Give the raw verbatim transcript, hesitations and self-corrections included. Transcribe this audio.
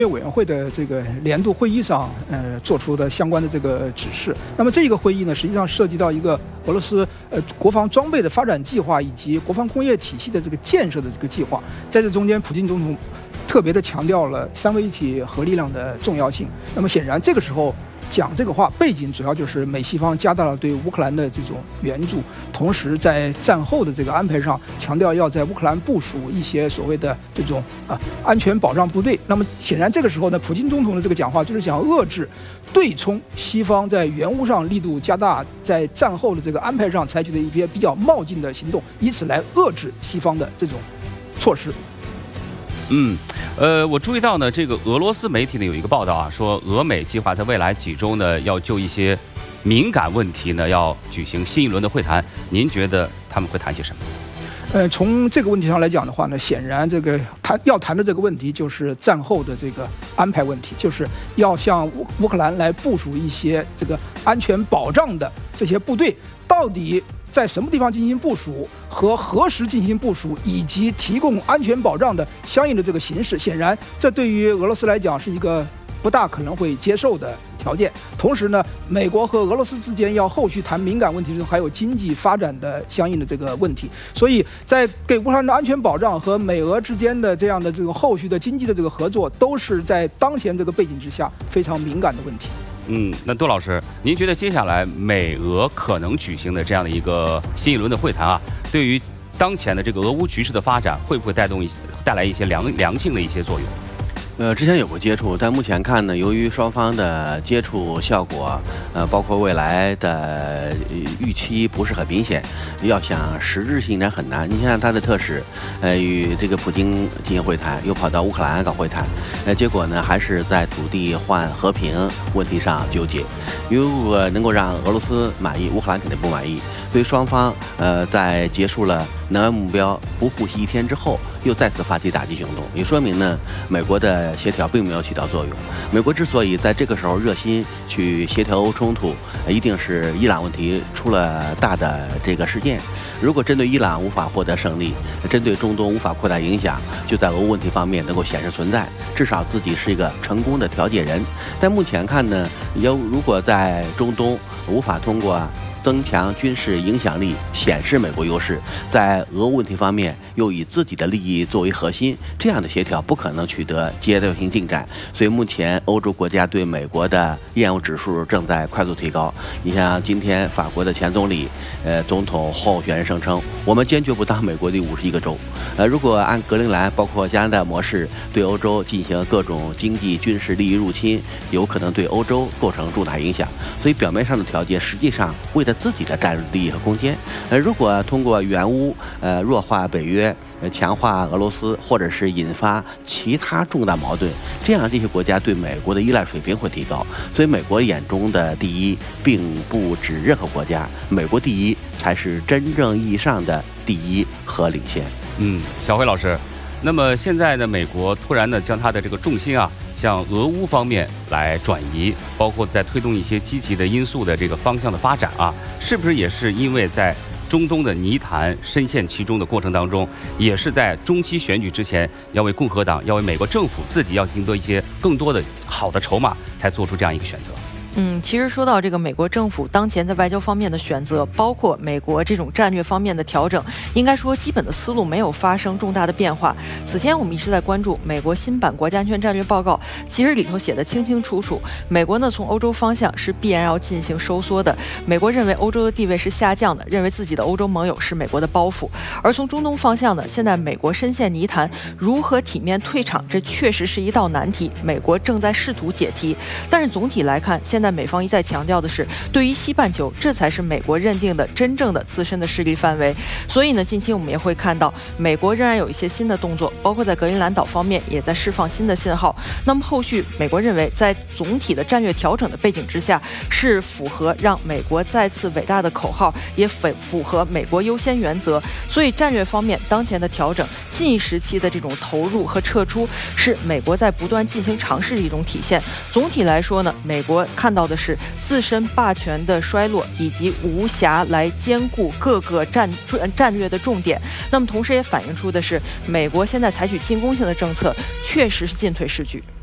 委员会的这个年度会议上，呃，做出的相关的这个指示。那么这个会议呢，实际上涉及到一个俄罗斯呃国防装备的发展计划以及国防工业体系的这个建设的这个计划。在这中间，普京总统特别的强调了三位一体核力量的重要性。那么显然，这个时候讲这个话，背景主要就是美西方加大了对乌克兰的这种援助，同时在战后的这个安排上，强调要在乌克兰部署一些所谓的这种啊安全保障部队。那么显然这个时候呢，普京总统的这个讲话就是想遏制对冲西方在援乌上力度加大，在战后的这个安排上采取的一些比较冒进的行动，以此来遏制西方的这种措施。 嗯，呃，我注意到呢，这个俄罗斯媒体呢有一个报道啊，说俄美计划在未来几周呢，要就一些敏感问题呢，要举行新一轮的会谈。您觉得他们会谈些什么？ 呃，从这个问题上来讲的话呢，显然这个谈要谈的这个问题就是战后的这个安排问题，就是要向乌乌克兰来部署一些这个安全保障的这些部队，到底在什么地方进行部署和何时进行部署，以及提供安全保障的相应的这个形式，显然这对于俄罗斯来讲是一个不大可能会接受的条件。同时呢，美国和俄罗斯之间要后续谈敏感问题中，还有经济发展的相应的这个问题。所以在给乌克兰的安全保障和美俄之间的这样的这个后续的经济的这个合作，都是在当前这个背景之下非常敏感的问题。 嗯，那杜老师，您觉得接下来美俄可能举行的这样的一个新一轮的会谈啊，对于当前的这个俄乌局势的发展，会不会带动一些带来一些良良性的一些作用？ 呃，之前有过接触，但目前看呢，由于双方的接触效果，呃，包括未来的预期不是很明显，要想实质进展很难。你像他的特使，呃，与这个普京进行会谈，又跑到乌克兰搞会谈，呃，结果呢，还是在土地换和平问题上纠结。如果能够让俄罗斯满意，乌克兰肯定不满意。对于双方，呃，在结束了能源目标不互袭一天之后，又再次发起打击行动，也说明呢，美国的协调并没有起到作用。美国之所以在这个时候热心去协调欧冲突，一定是伊朗问题出了大的这个事件。如果针对伊朗无法获得胜利，针对中东无法扩大影响，就在俄乌问题方面能够显示存在，至少自己是一个成功的调解人。但目前看呢，要如果在中东无法通过增强军事影响力，显示美国优势，在俄乌问题方面又以自己的利益作为核心，这样的协调不可能取得阶段性进展。所以目前欧洲国家对美国的厌恶指数正在快速提高。你像今天法国的前总理、呃总统候选人声称，我们坚决不当美国的五十一个州。呃，如果按格陵兰包括加拿大模式对欧洲进行各种经济、军事利益入侵，有可能对欧洲构成重大影响。所以表面上的调节，实际上为了自己的战略利益和空间。呃，如果通过援乌，呃，弱化北约，呃，强化俄罗斯，或者是引发其他重大矛盾，这样这些国家对美国的依赖水平会提高。所以，美国眼中的第一，并不指任何国家，美国第一才是真正意义上的第一和领先。 嗯，小辉老师。那么现在呢，美国突然呢将它的这个重心啊向俄乌方面来转移，包括在推动一些积极的因素的这个方向的发展啊，是不是也是因为在中东的泥潭深陷其中的过程当中，也是在中期选举之前要为共和党、要为美国政府自己要赢得一些更多的好的筹码，才做出这样一个选择？ 嗯，其实说到这个美国政府当前在外交方面的选择，包括美国这种战略方面的调整，应该说基本的思路没有发生重大的变化。此前我们一直在关注美国新版国家安全战略报告，其实里头写的清清楚楚，美国呢从欧洲方向是必然要进行收缩的。美国认为欧洲的地位是下降的，认为自己的欧洲盟友是美国的包袱。而从中东方向呢，现在美国深陷泥潭，如何体面退场，这确实是一道难题，美国正在试图解题。但是总体来看，现现在美方一再强调的是，对于西半球，这才是美国认定的真正的自身的势力范围。所以呢，近期我们也会看到，美国仍然有一些新的动作，包括在格陵兰岛方面也在释放新的信号。那么后续，美国认为在总体的战略调整的背景之下，是符合让美国再次伟大的口号，也符符合美国优先原则。所以战略方面，当前的调整，近一时期的这种投入和撤出，是美国在不断进行尝试的一种体现。总体来说呢，美国看看到的是自身霸权的衰落，以及无暇来兼顾各个战战略的重点。那么同时也反映出的是，美国现在采取进攻性的政策确实是进退失据。